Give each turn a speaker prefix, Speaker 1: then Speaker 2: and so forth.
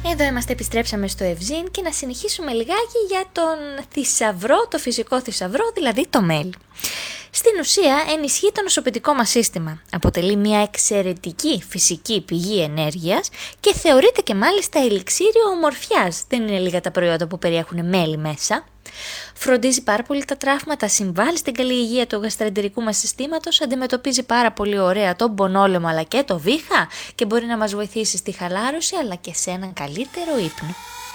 Speaker 1: Εδώ είμαστε, επιστρέψαμε στο Ευζήν και να συνεχίσουμε λιγάκι για τον θησαυρό, το φυσικό θησαυρό, δηλαδή το μέλι. Στην ουσία ενισχύει το νοσοποιητικό μας σύστημα, αποτελεί μια εξαιρετική φυσική πηγή ενέργειας και θεωρείται και μάλιστα ελιξίριο ομορφιάς, δεν είναι λίγα τα προϊόντα που περιέχουν μέλι μέσα. Φροντίζει πάρα πολύ τα τραύματα, συμβάλλει στην καλή υγεία του γαστροεντερικού μας συστήματος, αντιμετωπίζει πάρα πολύ ωραία τον πονόλαιμο αλλά και το βήχα και μπορεί να μας βοηθήσει στη χαλάρωση αλλά και σε έναν καλύτερο ύπνο.